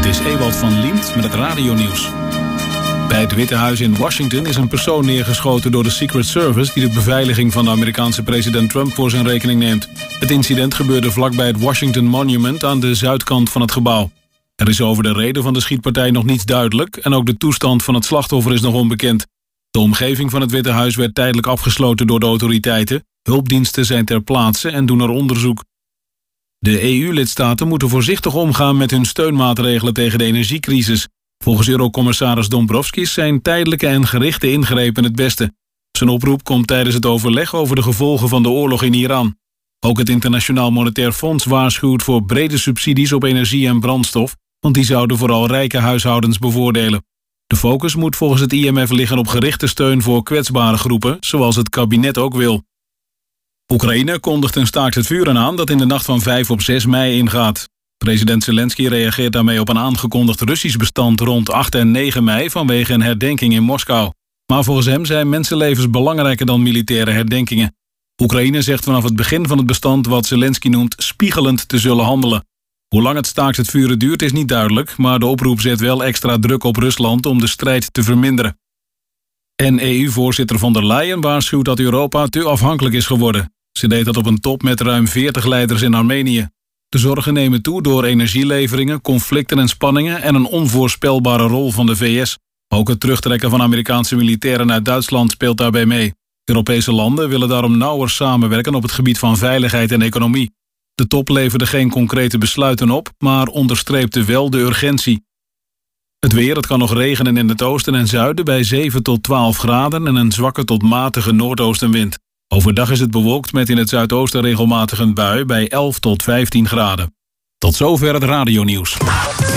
is Ewald van Liemt met het radionieuws. Bij het Witte Huis in Washington is een persoon neergeschoten door de Secret Service die de beveiliging van de Amerikaanse president Trump voor zijn rekening neemt. Het incident gebeurde vlakbij het Washington Monument aan de zuidkant van het gebouw. Er is over de reden van de schietpartij nog niets duidelijk en ook de toestand van het slachtoffer is nog onbekend. De omgeving van het Witte Huis werd tijdelijk afgesloten door de autoriteiten. Hulpdiensten zijn ter plaatse en doen er onderzoek. De EU-lidstaten moeten voorzichtig omgaan met hun steunmaatregelen tegen de energiecrisis. Volgens Eurocommissaris Dombrovskis zijn tijdelijke en gerichte ingrepen het beste. Zijn oproep komt tijdens het overleg over de gevolgen van de oorlog in Iran. Ook het Internationaal Monetair Fonds waarschuwt voor brede subsidies op energie en brandstof, want die zouden vooral rijke huishoudens bevoordelen. De focus moet volgens het IMF liggen op gerichte steun voor kwetsbare groepen, zoals het kabinet ook wil. Oekraïne kondigt een staakt het vuren aan dat in de nacht van 5 op 6 mei ingaat. President Zelensky reageert daarmee op een aangekondigd Russisch bestand rond 8 en 9 mei vanwege een herdenking in Moskou. Maar volgens hem zijn mensenlevens belangrijker dan militaire herdenkingen. Oekraïne zegt vanaf het begin van het bestand wat Zelensky noemt spiegelend te zullen handelen. Hoe lang het staakt het vuren duurt is niet duidelijk, maar de oproep zet wel extra druk op Rusland om de strijd te verminderen. En EU-voorzitter von der Leyen waarschuwt dat Europa te afhankelijk is geworden. Ze deed dat op een top met ruim 40 leiders in Armenië. De zorgen nemen toe door energieleveringen, conflicten en spanningen en een onvoorspelbare rol van de VS. Ook het terugtrekken van Amerikaanse militairen uit Duitsland speelt daarbij mee. Europese landen willen daarom nauwer samenwerken op het gebied van veiligheid en economie. De top leverde geen concrete besluiten op, maar onderstreepte wel de urgentie. Het weer, het kan nog regenen in het oosten en zuiden bij 7 tot 12 graden en een zwakke tot matige noordoostenwind. Overdag is het bewolkt met in het zuidoosten regelmatig een bui bij 11 tot 15 graden. Tot zover het radionieuws.